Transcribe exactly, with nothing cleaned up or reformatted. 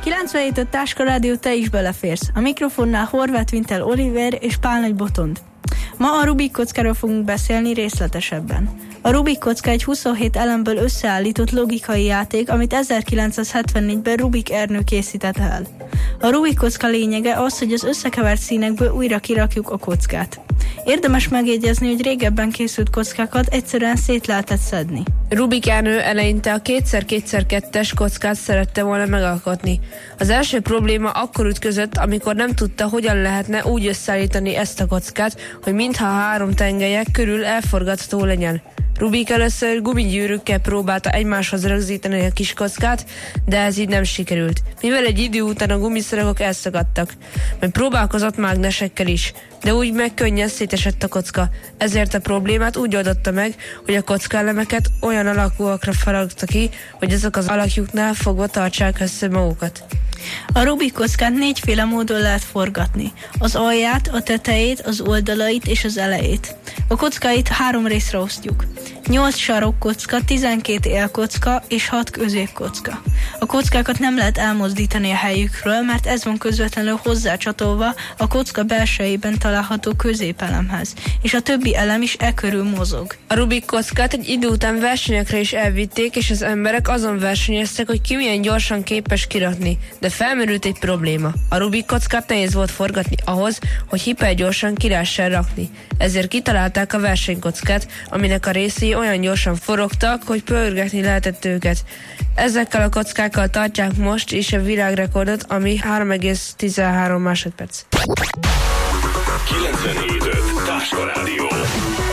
kilencvenhét öt Táska Rádió, te is beleférsz. A mikrofonnál Horváth Vintel Oliver és Pál Nagy Botond. Ma a Rubik kockáról fogunk beszélni részletesebben. A Rubik kocka egy huszonhét elemből összeállított logikai játék, amit ezerkilencszázhetvennégyben Rubik Ernő készített el. A Rubik kocka lényege az, hogy az összekevert színekből újra kirakjuk a kockát. Érdemes megjegyezni, hogy régebben készült kockákat egyszerűen szét lehetett szedni. Rubik Ernő eleinte a kétszer kétszer kettes kockát szerette volna megalkotni. Az első probléma akkor ütközött, amikor nem tudta, hogyan lehetne úgy összeállítani ezt a kockát, hogy mintha három tengelye körül elforgatható legyen. Rubik először gumigyűrűkkel próbálta egymáshoz rögzíteni a kis kockát, de ez így nem sikerült, mivel egy idő után a gumiszalagok elszakadtak. Majd próbálkozott mágnesekkel is, de úgy meg könnyen szétesett a kocka. Ezért a problémát úgy oldotta meg, hogy a kockálemeket olyan alakúakra faragta ki, hogy azok az alakjuknál fogva tartsák össze magukat. A Rubik kockát négyféle módon lehet forgatni. Az alját, a tetejét, az oldalait és az elejét. A kockáit három részre osztjuk. nyolc sarokkocka, tizenkét élkocka és hat középkocka. A kockákat nem lehet elmozdítani a helyükről, mert ez van közvetlenül hozzácsatolva a kocka belsejében található középelemhez, és a többi elem is e körül mozog. A Rubik kockát egy idő után versenyekre is elvitték, és az emberek azon versenyeztek, hogy ki milyen gyorsan képes kirakni, de felmerült egy probléma. A Rubik kockát nehéz volt forgatni ahhoz, hogy hipergyorsan ki lehessen rakni. Ezért kitalálták a versenykockát, aminek a részei olyan gyorsan forogtak, hogy pörgetni lehetett őket. Ezekkel a kockákkal tartják most is a világrekordot, ami három egész tizenhárom másodperc. kilencvenhét öt Táska Rádió.